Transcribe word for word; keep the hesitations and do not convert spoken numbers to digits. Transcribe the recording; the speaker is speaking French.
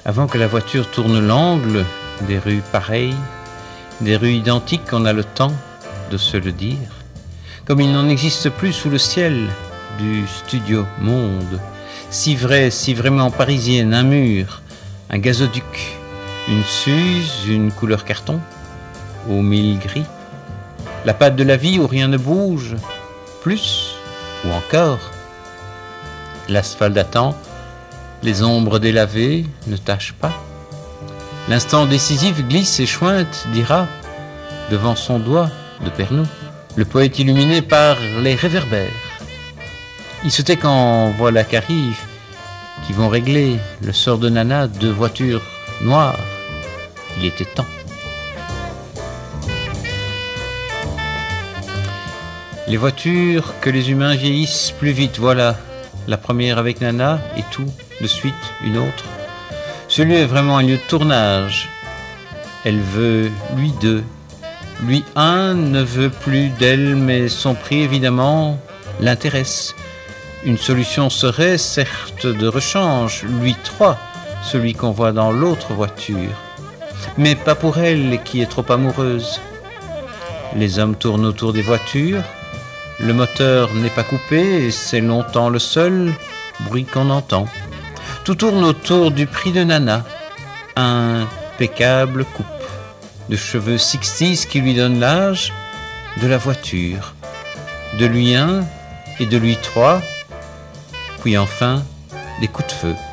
Avant que la voiture tourne l'angle des rues pareilles, des rues identiques qu'on a le temps de se le dire, comme il n'en existe plus sous le ciel du studio monde, si vrai, si vraiment parisienne, un mur, un gazoduc, une Suze, une couleur carton, aux mille gris, la patte de la vie où rien ne bouge, plus ou encore, l'asphalte attend, les ombres délavées ne tâchent pas. L'instant décisif glisse et chointe, dira, devant son doigt de Pernod, le poète illuminé par les réverbères. Il se tait quand voilà qu'arrivent, qui vont régler le sort de Nana, deux voitures noires. Il était temps. Les voitures que les humains vieillissent plus vite, voilà. La première avec Nana et tout, de suite une autre. Ce lieu est vraiment un lieu de tournage. Elle veut lui deux. Lui un ne veut plus d'elle, mais son prix évidemment l'intéresse. Une solution serait certes de rechange, lui trois, celui qu'on voit dans l'autre voiture. Mais pas pour elle qui est trop amoureuse. Les hommes tournent autour des voitures. Le moteur n'est pas coupé et c'est longtemps le seul bruit qu'on entend. Tout tourne autour du prix de Nana, impeccable coupe, de cheveux sixties qui lui donnent l'âge de la voiture, de lui un et de lui trois, puis enfin des coups de feu.